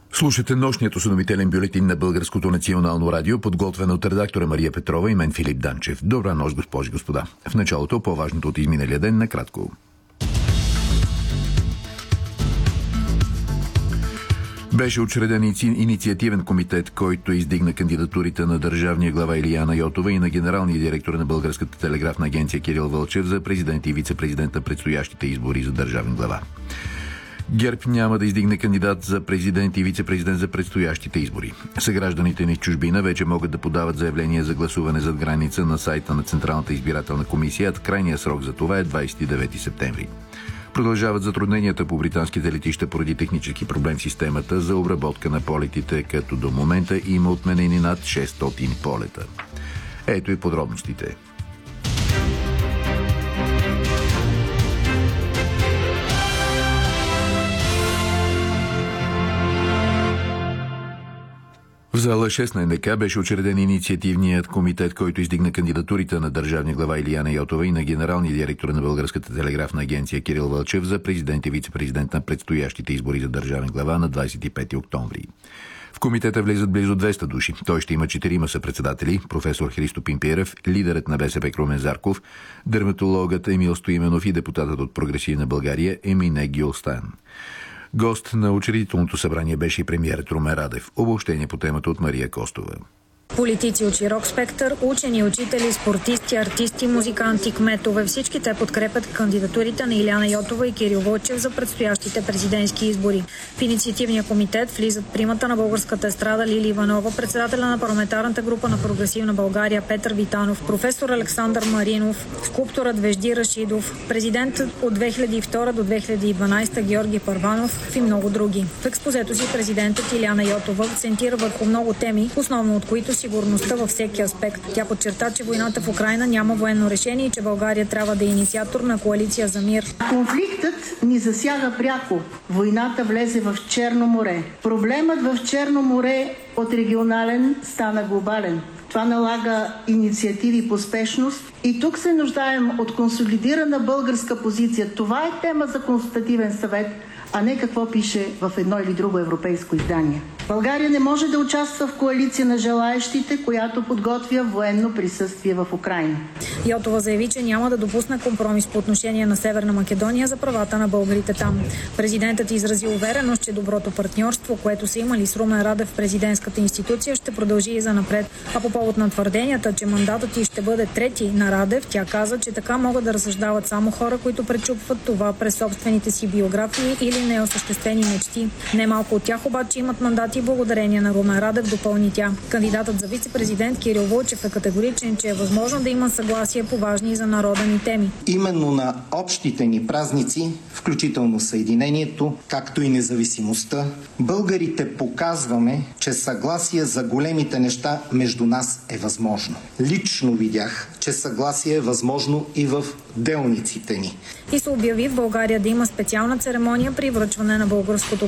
Слушате нощният осведомителен бюлетин на Българското национално радио, подготвен от редактора Мария Петрова и мен Филип Данчев. Добра нощ, госпожи и господа. В началото по-важното от изминалия ден накратко. Беше учреден инициативен комитет, който издигна кандидатурите на държавния глава Илияна Йотова и на генералния директор на Българската телеграфна агенция Кирил Вълчев за президент и вице-президент на предстоящите избори за държавен глава. ГЕРБ няма да издигне кандидат за президент и вице-президент за предстоящите избори. Съгражданите ни в чужбина вече могат да подават заявления за гласуване зад граница на сайта на Централната избирателна комисия. Крайният срок за това е 29 септември. Продължават затрудненията по британските летища поради технически проблем в системата за обработка на полетите, като до момента има отменени над 600 полета. Ето и подробностите. В зала 6 на НДК беше учреден инициативният комитет, който издигна кандидатурите на държавния глава Илияна Йотова и на генералния директор на Българската телеграфна агенция Кирил Вълчев за президент и вице-президент на предстоящите избори за държавен глава на 25 октомври. В комитета влизат близо 200 души. Той ще има 4 съпредседатели: професор Христо Пимпиерев, лидерът на БСП Крумен Зарков, дерматологът Емил Стоименов и депутатът от Прогресивна България Емине Гюлстан. Гост на учредителното събрание беше и премиерът Румен Радев. Обобщение по темата от Мария Костова. Политици от широк спектър, учени, учители, спортисти, артисти, музиканти, кметове, всички те подкрепят кандидатурите на Илияна Йотова и Кирил Вълчев за предстоящите президентски избори. В инициативния комитет влизат примата на българската естрада Лили Иванова, председателя на парламентарната група на Прогресивна България Петър Витанов, професор Александър Маринов, скулпторът Вежди Рашидов, президентът от 2002 до 2012 Георги Първанов и много други. В експозето си президентът Илияна Йотова акцентира върху много теми, основно от които сигурността във всеки аспект. Тя подчерта, че войната в Украйна няма военно решение и че България трябва да е инициатор на коалиция за мир. Конфликтът ни засяга пряко. Войната влезе в Черно море. Проблемът в Черно море от регионален стана глобален. Това налага инициативи по спешност и тук се нуждаем от консолидирана българска позиция. Това е тема за консултативен съвет, а не какво пише в едно или друго европейско издание. България не може да участва в коалиция на желаещите, която подготвя военно присъствие в Украйна. Йотова заяви, че няма да допусне компромис по отношение на Северна Македония за правата на българите там. Президентът изрази увереност, че доброто партньорство, което са имали с Румен Радев в президентската институция, ще продължи и занапред. А по повод на твърденията, че мандатът й ще бъде трети на Радев, тя каза, че така могат да разсъждават само хора, които пречупват това през собствените си биографии или неосъществени мечти. Немалко от тях обаче имат мандати благодарение на Румен Радев, допълни тя. Кандидатът за вице-президент Кирил Вълчев е категоричен, че е възможно да има съгласие по важни за народа ни теми. Именно на общите ни празници, включително съединението, както и независимостта, българите показваме, че съгласие за големите неща между нас е възможно. Лично видях, че съгласие е възможно и в делниците ни. И се обяви в България да има специална церемония при връчване на българското